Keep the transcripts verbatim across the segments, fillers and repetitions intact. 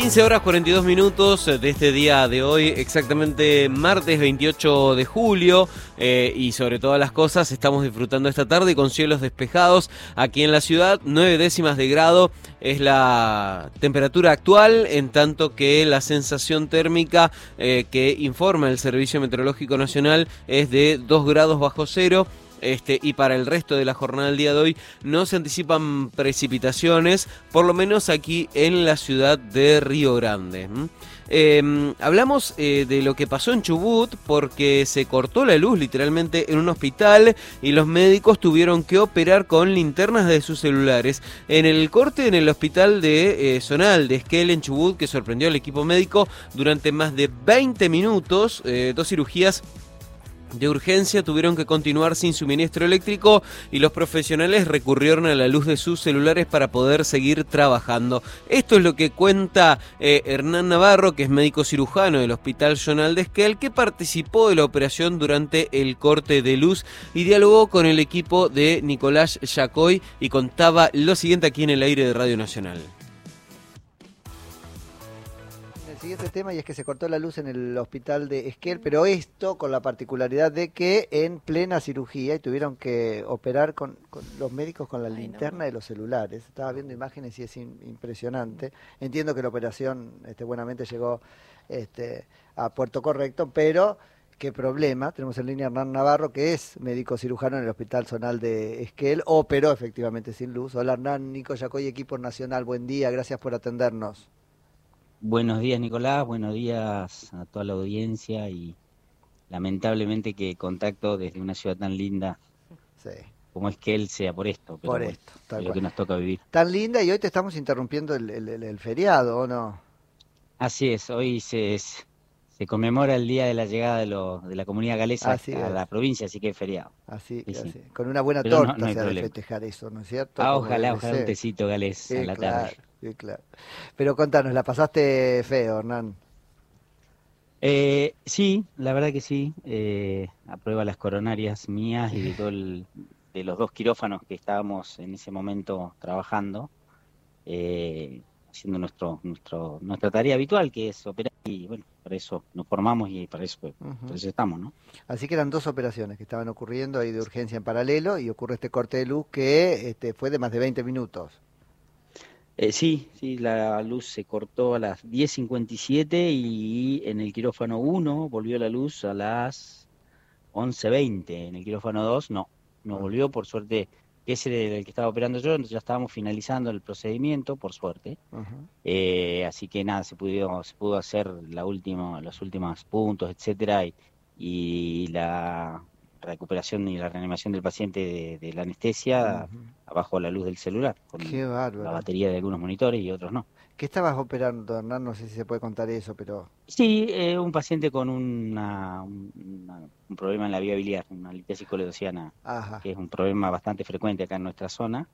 quince horas cuarenta y dos minutos de este día de hoy, exactamente martes veintiocho de julio, eh, y sobre todas las cosas estamos disfrutando esta tarde con cielos despejados aquí en la ciudad. Nueve décimas de grado es la temperatura actual, en tanto que la sensación térmica eh, que informa el Servicio Meteorológico Nacional es de dos grados bajo cero. Este, y para el resto de la jornada del día de hoy no se anticipan precipitaciones, por lo menos aquí en la ciudad de Río Grande. ¿Mm? Eh, hablamos eh, de lo que pasó en Chubut porque se cortó la luz literalmente en un hospital y los médicos tuvieron que operar con linternas de sus celulares. En el corte en el hospital de eh, Zonal de Esquel en Chubut, que sorprendió al equipo médico durante más de veinte minutos, eh, dos cirugías de urgencia tuvieron que continuar sin suministro eléctrico y los profesionales recurrieron a la luz de sus celulares para poder seguir trabajando. Esto es lo que cuenta eh, Hernán Navarro, que es médico cirujano del Hospital Zonal de Esquel, que participó de la operación durante el corte de luz y dialogó con el equipo de Nicolás Yacoy y contaba lo siguiente aquí en el aire de Radio Nacional. El siguiente tema, y es que se cortó la luz en el hospital de Esquel, pero esto con la particularidad de que en plena cirugía y tuvieron que operar con, con los médicos con la Ay, linterna no. de los celulares. Estaba viendo imágenes y es in, impresionante. Entiendo que la operación este, buenamente llegó este, a puerto correcto, pero qué problema. Tenemos en línea a Hernán Navarro, que es médico cirujano en el Hospital Zonal de Esquel, operó efectivamente sin luz. Hola Hernán, Nico Yacoy, equipo nacional, buen día, gracias por atendernos. Buenos días, Nicolás, buenos días a toda la audiencia y lamentablemente que contacto desde una ciudad tan linda sí. como es que él sea por esto, pero por bueno, esto, tal es lo cual. que nos toca vivir. Tan linda y hoy te estamos interrumpiendo el, el, el, el feriado, ¿o no? Así es, hoy se, se conmemora el día de la llegada de, lo, de la comunidad galesa así a es. la provincia, así que es feriado. Así, sí, así. Sí. Con una buena pero torta no, no se ha problema. de festejar eso, ¿no es cierto? Ah, ojalá, ojalá un tecito galés sí, a la claro, tarde. Sí, claro. Pero contanos, ¿la pasaste feo, Hernán? Eh, sí, la verdad que sí. Eh, aprueba las coronarias mías y de todo el, de los dos quirófanos que estábamos en ese momento trabajando, eh, haciendo nuestro, nuestro, nuestra tarea habitual, que es operar, y bueno, para eso nos formamos y para eso, uh-huh. para eso estamos, ¿no? Así que eran dos operaciones que estaban ocurriendo ahí de urgencia en paralelo y ocurre este corte de luz que este, fue de más de veinte minutos. Eh, sí, sí, la luz se cortó a las diez cincuenta y siete y en el quirófano uno volvió la luz a las once veinte. En el quirófano dos no, no volvió, por suerte, que ese era el que estaba operando yo, entonces ya estábamos finalizando el procedimiento, por suerte. Uh-huh. Eh, así que nada, se pudo, se pudo hacer la última, los últimos puntos, etcétera, y, y la recuperación y la reanimación del paciente de, de la anestesia uh-huh. abajo a la luz del celular, con Qué bárbaro. La batería de algunos monitores y otros no. ¿Qué estabas operando, Hernán? No sé si se puede contar eso, pero... Sí, eh, un paciente con una, una, un problema en la vía biliar, una litiasis coledociana, Ajá. que es un problema bastante frecuente acá en nuestra zona.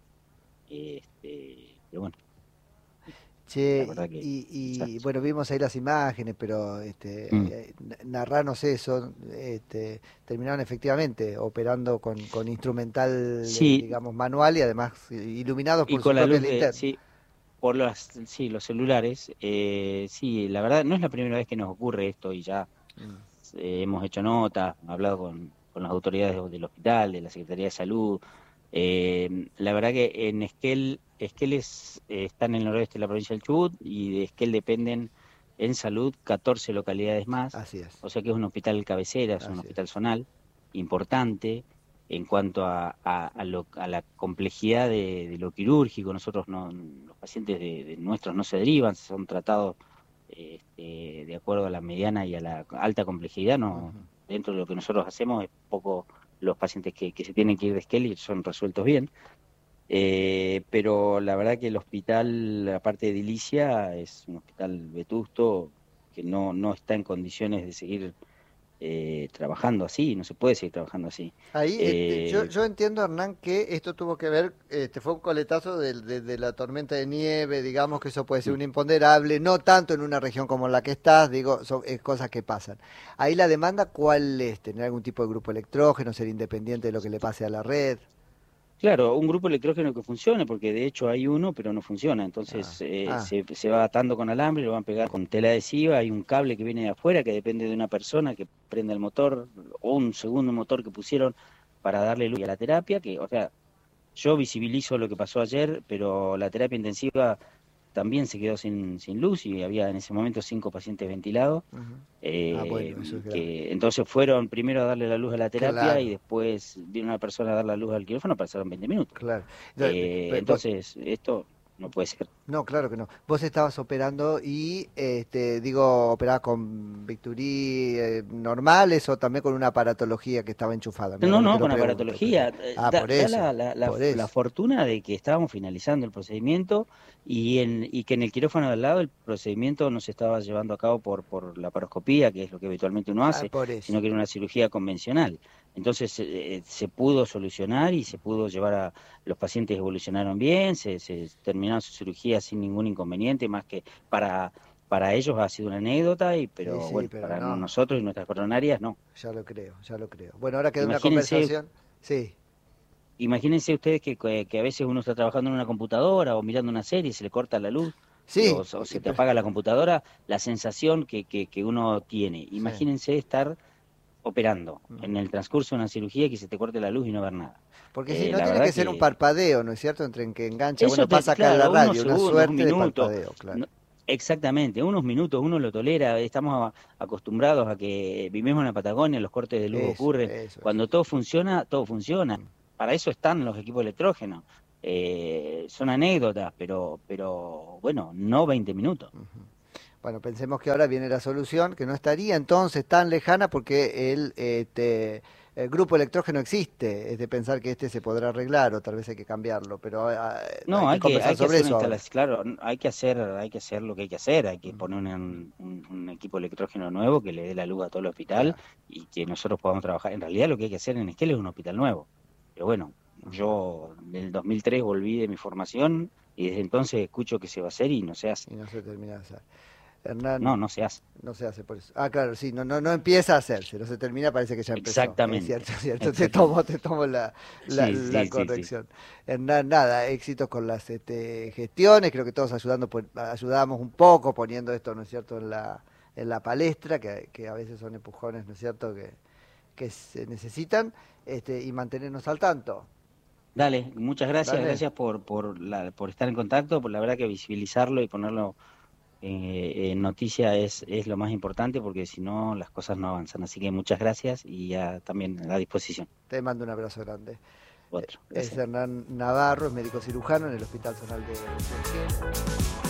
Este, pero bueno. Che, que, y, y bueno, vimos ahí las imágenes, pero este, mm. eh, narranos eso, este, terminaron efectivamente operando con, con instrumental, sí. eh, digamos, manual y además iluminados por y su con la propia luz de, linterna. sí, por las, sí, los celulares, eh, sí, la verdad no es la primera vez que nos ocurre esto y ya mm. eh, hemos hecho notas, hablado con, con las autoridades del hospital, de la Secretaría de Salud. Eh, la verdad que en Esquel, Esquel es, eh, está en el noroeste de la provincia del Chubut y de Esquel dependen en salud catorce localidades más. Así es. O sea que es un hospital cabecera, es Así un hospital es. zonal importante en cuanto a, a, a, lo, a la complejidad de, de lo quirúrgico. Nosotros no, los pacientes de, de nuestros no se derivan, son tratados este, de acuerdo a la mediana y a la alta complejidad. No, uh-huh. Dentro de lo que nosotros hacemos es poco los pacientes que, que se tienen que ir de Esquel y son resueltos bien. Eh, pero la verdad que el hospital, aparte de edilicia, es un hospital vetusto que no, no está en condiciones de seguir eh, trabajando así, no se puede seguir trabajando así. Ahí eh, yo, yo entiendo, Hernán, que esto tuvo que ver, este fue un coletazo de, de, de la tormenta de nieve, digamos que eso puede ser un imponderable, no tanto en una región como la que estás, digo, son es cosas que pasan. Ahí la demanda, ¿cuál es? ¿Tener algún tipo de grupo electrógeno, ser independiente de lo que le pase a la red? Claro, un grupo electrógeno que funcione, porque de hecho hay uno, pero no funciona. Entonces Ah, eh, ah, se, se va atando con alambre, lo van a pegar con tela adhesiva, hay un cable que viene de afuera que depende de una persona que prenda el motor, o un segundo motor que pusieron para darle luz a la terapia, que, o sea, yo visibilizo lo que pasó ayer, pero la terapia intensiva también se quedó sin, sin luz y había en ese momento cinco pacientes ventilados. ujú. Ah, Eh, bueno, eso es grave. que entonces fueron primero a darle la luz a la terapia y Claro, después vino una persona a dar la luz al quirófano, pasaron veinte minutos. claro. Entonces, Eh, pe- vos- entonces, esto no puede ser. no, claro que no. Vos estabas operando y, este, digo, operabas con bisturí eh, normales o también con una aparatología que estaba enchufada. Mira, No, bueno que no, lo con pregunto, pero... aparatología. Eh, Ah, Da, por da eso, la, la, la, por la eso. fortuna de que estábamos finalizando el procedimiento y, en, y que en el quirófano de al lado el procedimiento no se estaba llevando a cabo por, por la paroscopía, que es lo que habitualmente uno Ah, hace, por eso. sino que era una cirugía convencional. Entonces eh, se pudo solucionar y se pudo llevar a... Los pacientes evolucionaron bien, se, se terminaron su cirugía sin ningún inconveniente, más que para... Para ellos ha sido una anécdota, y, Sí, pero sí, bueno, pero para no, nosotros y nuestras coronarias no. ya lo creo, ya lo creo. Bueno, ahora queda una Imagínense conversación. Sí, Imagínense ustedes que, que, que a veces uno está trabajando en una computadora o mirando una serie y se le corta la luz y- o, sí, o y- se te pero- apaga la computadora, la sensación que, que, que uno tiene. sí. Imagínense estar operando en Ujú. el transcurso de una cirugía y que se te corte la luz y no ver nada. Porque si Eh, no la tiene verdad que ser un que parpadeo, ¿no es cierto? Entre en que engancha, eso, bueno, te, pasa acá en la claro, unos radio, una segundos, un suerte de minuto, parpadeo, claro. no- exactamente, unos minutos uno lo tolera, estamos a- acostumbrados a que vivimos en la Patagonia, los cortes de luz Eso, ocurren, eso, eso. cuando todo funciona, todo funciona, Mm, para eso están los equipos electrógenos. Eh, son anécdotas, pero, pero bueno, no veinte minutos. ujú. Bueno, pensemos que ahora viene la solución, que no estaría entonces tan lejana porque el, este, el grupo electrógeno existe, es de pensar que este se podrá arreglar o tal vez hay que cambiarlo, pero ah, hay No, que hay que, conversar hay que sobre hacer una eso ahora. instalación, claro, hay que hacer, hay que hacer lo que hay que hacer, hay que Ujú. poner un, un- un equipo electrógeno nuevo que le dé la luz a todo el hospital Claro. y que nosotros podamos trabajar. En realidad lo que hay que hacer en Esquel es un hospital nuevo. Pero bueno, Ujú. yo en el dos mil tres volví de mi formación y desde entonces escucho que se va a hacer y no se hace. Y no se termina de hacer. Hernán, No, no se hace. no se hace por eso. Ah, claro, sí, no, no, no empieza a hacerse, no se termina, parece que ya empezó. Es Exactamente. cierto, es cierto, te Exactamente. tomo, te tomo la, la, Sí, la sí, sí, sí. corrección. Hernán, nada, éxitos con las este, gestiones, creo que todos ayudando, pues, ayudamos un poco poniendo esto, ¿no es cierto?, en la, en la palestra, que, que a veces son empujones, ¿no es cierto?, que, que se necesitan, este, y mantenernos al tanto. Dale, muchas gracias, Dale. gracias por, por, la, por estar en contacto, por la verdad que visibilizarlo y ponerlo eh, en noticia es, es lo más importante porque si no las cosas no avanzan. Así que muchas gracias y ya también a disposición. Te mando un abrazo grande. Otro, Es gracias. Hernán Navarro, es médico cirujano en el Hospital Zonal de Ezequiel.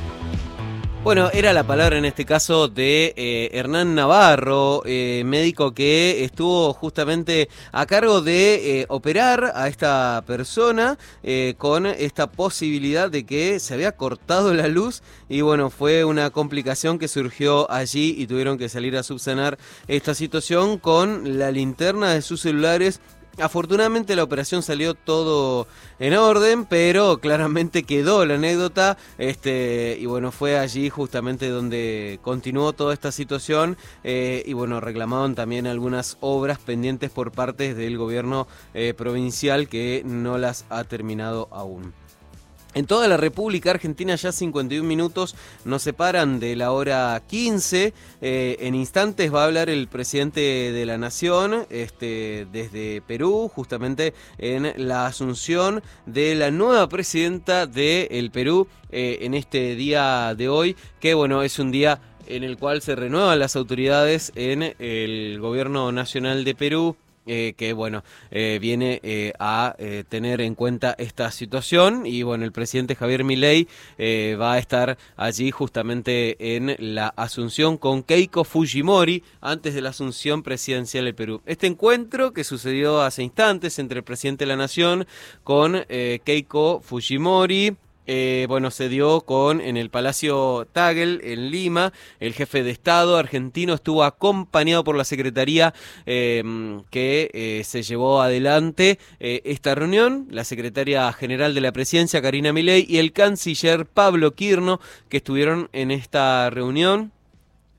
Bueno, era la palabra en este caso de eh, Hernán Navarro, eh, médico que estuvo justamente a cargo de eh, operar a esta persona eh, con esta posibilidad de que se había cortado la luz y bueno, fue una complicación que surgió allí y tuvieron que salir a subsanar esta situación con la linterna de sus celulares. Afortunadamente la operación salió todo en orden, pero claramente quedó la anécdota, este, y bueno, fue allí justamente donde continuó toda esta situación, eh, y bueno, reclamaban también algunas obras pendientes por parte del gobierno eh, provincial que no las ha terminado aún. En toda la República Argentina ya cincuenta y un minutos nos separan de la hora quince. Eh, en instantes va a hablar el presidente de la Nación este, desde Perú, justamente en la asunción de la nueva presidenta del Perú eh, en este día de hoy, que bueno, es un día en el cual se renuevan las autoridades en el gobierno nacional de Perú. Eh, que bueno, eh, viene eh, a eh, tener en cuenta esta situación y bueno, el presidente Javier Milei eh, va a estar allí justamente en la asunción con Keiko Fujimori antes de la asunción presidencial del Perú. Este encuentro que sucedió hace instantes entre el presidente de la Nación con eh, Keiko Fujimori, Eh, bueno, se dio con en el Palacio Tagle en Lima. El jefe de Estado argentino estuvo acompañado por la Secretaría eh, que eh, se llevó adelante eh, esta reunión, la Secretaria General de la Presidencia, Karina Milei, y el Canciller Pablo Quirno, que estuvieron en esta reunión.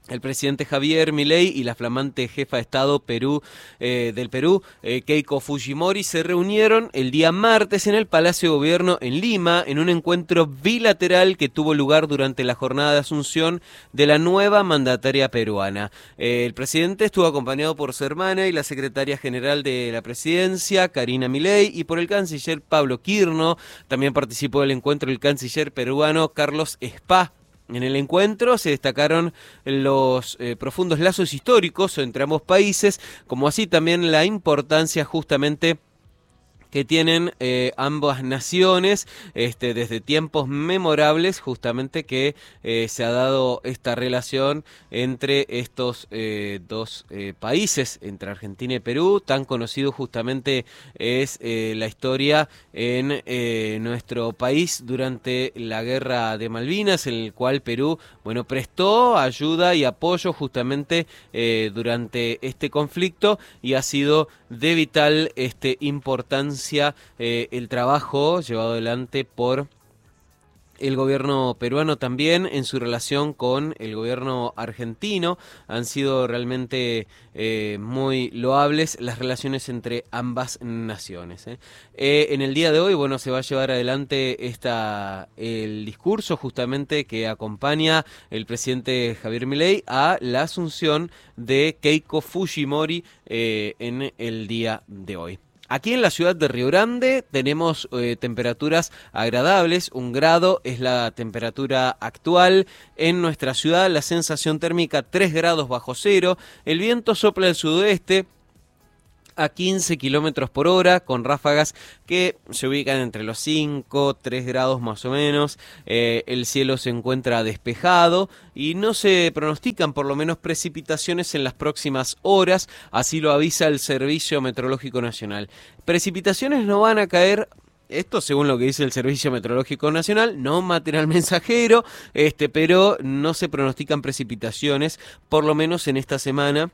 El presidente Javier Milei y la flamante jefa de Estado Perú, eh, del Perú, eh, Keiko Fujimori, se reunieron el día martes en el Palacio de Gobierno en Lima en un encuentro bilateral que tuvo lugar durante la jornada de asunción de la nueva mandataria peruana. Eh, el presidente estuvo acompañado por su hermana y la secretaria general de la presidencia, Karina Milei, y por el canciller Pablo Quirno. También participó del encuentro el canciller peruano Carlos Spa. En el encuentro se destacaron los eh, profundos lazos históricos entre ambos países, como así también la importancia justamente que tienen eh, ambas naciones este, desde tiempos memorables, justamente que eh, se ha dado esta relación entre estos eh, dos eh, países, entre Argentina y Perú. Tan conocido justamente es eh, la historia en eh, nuestro país durante la Guerra de Malvinas, en el cual Perú, bueno, prestó ayuda y apoyo justamente eh, durante este conflicto, y ha sido de vital este, importancia eh, el trabajo llevado adelante por el gobierno peruano también en su relación con el gobierno argentino. Han sido realmente eh, muy loables las relaciones entre ambas naciones. ¿eh? Eh, en el día de hoy, bueno, se va a llevar adelante esta, el discurso justamente que acompaña el presidente Javier Milei a la asunción de Keiko Fujimori eh, en el día de hoy. Aquí en la ciudad de Río Grande tenemos eh, temperaturas agradables, un grado es la temperatura actual en nuestra ciudad, la sensación térmica tres grados bajo cero, el viento sopla del sudoeste a quince kilómetros por hora, con ráfagas que se ubican entre los cinco, tres grados más o menos. Eh, el cielo se encuentra despejado y no se pronostican por lo menos precipitaciones en las próximas horas, así lo avisa el Servicio Meteorológico Nacional. Precipitaciones no van a caer. Esto según lo que dice el Servicio Meteorológico Nacional, no material mensajero, este, pero no se pronostican precipitaciones, por lo menos en esta semana.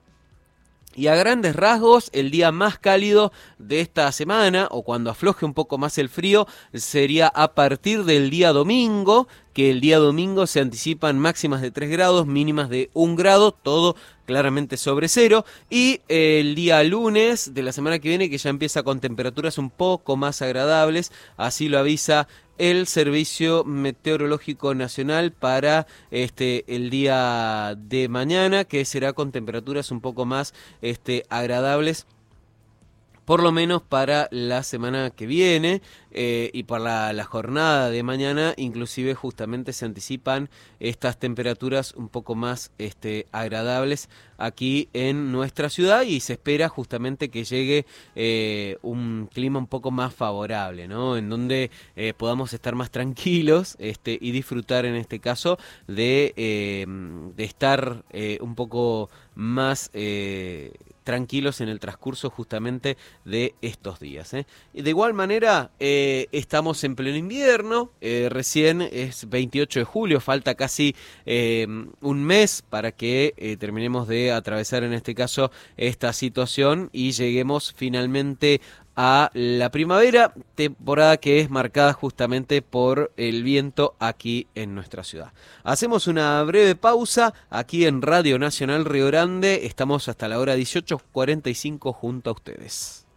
Y a grandes rasgos, el día más cálido de esta semana, o cuando afloje un poco más el frío, sería a partir del día domingo, que el día domingo se anticipan máximas de tres grados, mínimas de un grado, todo claramente sobre cero, y el día lunes de la semana que viene, que ya empieza con temperaturas un poco más agradables, así lo avisa el Servicio Meteorológico Nacional para este el día de mañana, que será con temperaturas un poco más este agradables, por lo menos para la semana que viene, eh, y para la, la jornada de mañana, inclusive justamente se anticipan estas temperaturas un poco más este, agradables aquí en nuestra ciudad, y se espera justamente que llegue eh, un clima un poco más favorable, ¿no? En donde eh, podamos estar más tranquilos este, y disfrutar en este caso de, eh, de estar eh, un poco más eh, tranquilos en el transcurso justamente de estos días. ¿eh? De igual manera, eh, estamos en pleno invierno, eh, recién es veintiocho de julio, falta casi eh, un mes para que eh, terminemos de atravesar en este caso esta situación y lleguemos finalmente a la primavera, temporada que es marcada justamente por el viento aquí en nuestra ciudad. Hacemos una breve pausa aquí en Radio Nacional Río Grande, estamos hasta la hora dieciocho cuarenta y cinco junto a ustedes.